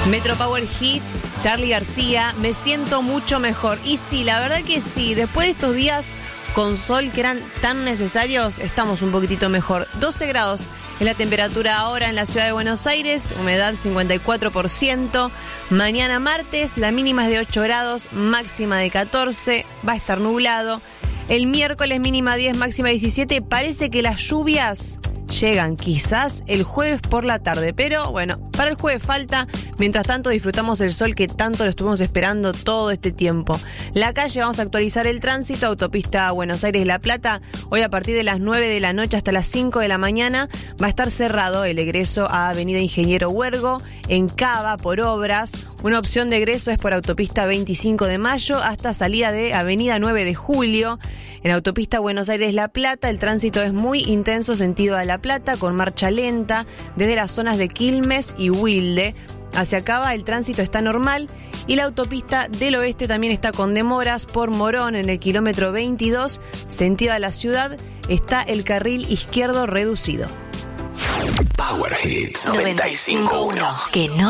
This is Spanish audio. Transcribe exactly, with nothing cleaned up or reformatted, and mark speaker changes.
Speaker 1: Metro Power Hits, Charly García, me siento mucho mejor. Y sí, la verdad que sí, después de estos días con sol que eran tan necesarios, estamos un poquitito mejor. doce grados es la temperatura ahora en la ciudad de Buenos Aires, humedad cincuenta y cuatro por ciento. Mañana martes, la mínima es de ocho grados, máxima de catorce, va a estar nublado. El miércoles mínima diez, máxima diecisiete. Parece que las lluvias llegan quizás el jueves por la tarde, pero bueno, para el jueves falta. Mientras tanto disfrutamos el sol que tanto lo estuvimos esperando todo este tiempo. La calle, vamos a actualizar el tránsito. Autopista Buenos Aires-La Plata, hoy a partir de las nueve de la noche hasta las cinco de la mañana va a estar cerrado el egreso a Avenida Ingeniero Huergo en Cava por obras. Una opción de egreso es por autopista veinticinco de mayo hasta salida de Avenida nueve de julio. En autopista Buenos Aires-La Plata el tránsito es muy intenso sentido a La Plata con marcha lenta desde las zonas de Quilmes y Wilde. Hacia Cava el tránsito está normal y la autopista del oeste también está con demoras por Morón en el kilómetro veintidós, sentido a la ciudad, está el carril izquierdo reducido.
Speaker 2: Power Hits noventa y cinco punto uno.
Speaker 3: Que no